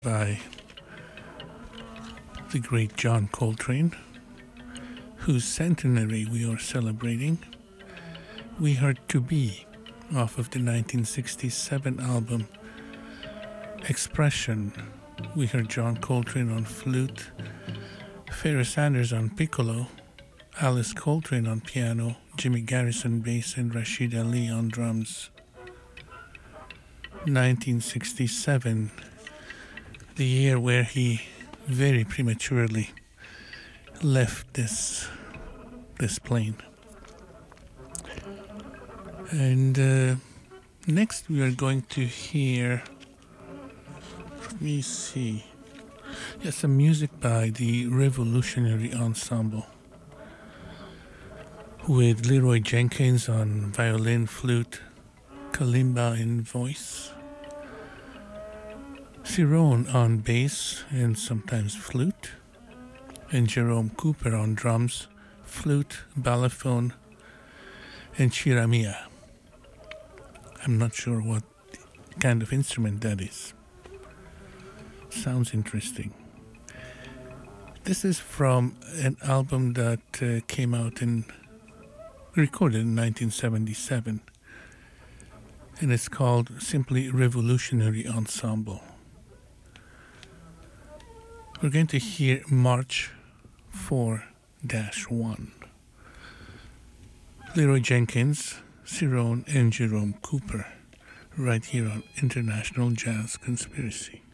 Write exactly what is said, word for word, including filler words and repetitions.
by the great John Coltrane, whose centenary we are celebrating. We heard To Be off of the nineteen sixty-seven album Expression. We heard John Coltrane on flute, Pharoah Sanders on piccolo, Alice Coltrane on piano, Jimmy Garrison bass, and Rashid Ali on drums. nineteen sixty-seven, the year where he very prematurely left this this plane. And uh, next we are going to hear, let me see, yeah, some music by the Revolutionary Ensemble, with Leroy Jenkins on violin, flute, kalimba, and voice, Cyrone on bass and sometimes flute, and Jerome Cooper on drums, flute, balafon, and chiramia. I'm not sure what kind of instrument that is. Sounds interesting. This is from an album that uh, came out in, recorded in nineteen seventy-seven, and it's called simply Revolutionary Ensemble. We're going to hear March four dash one. Leroy Jenkins, Cyrone, and Jerome Cooper, right here on International Jazz Conspiracy.